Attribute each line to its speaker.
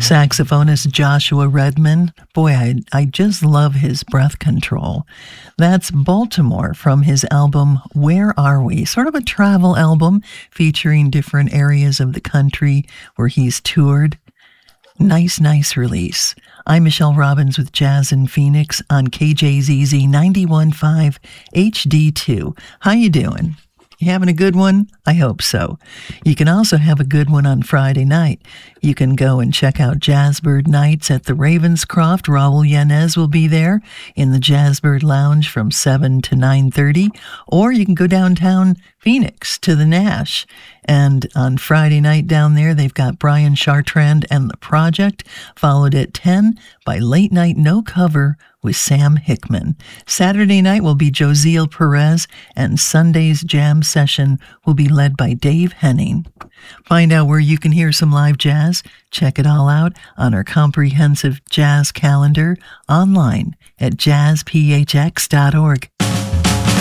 Speaker 1: Saxophonist Joshua Redman. Boy, I just love his breath control. That's Baltimore from his album Where Are We? Sort of a travel album featuring different areas of the country where he's toured. Nice release. I'm Michelle Robbins with Jazz in Phoenix on KJZZ 91.5 HD2. How you doing? You having a good one? I hope so. You can also have a good one on Friday night. You can go and check out Jazzbird Nights at the Ravenscroft. Raul Yanez will be there in the Jazzbird Lounge from 7 to 9:30. Or you can go downtown Phoenix to the Nash. And on Friday night down there, they've got Brian Chartrand and The Project, followed at 10 by Late Night No Cover with Sam Hickman. Saturday night will be Josiel Perez, and Sunday's jam session will be led by Dave Henning. Find out where you can hear some live jazz. Check it all out on our comprehensive jazz calendar online at jazzphx.org.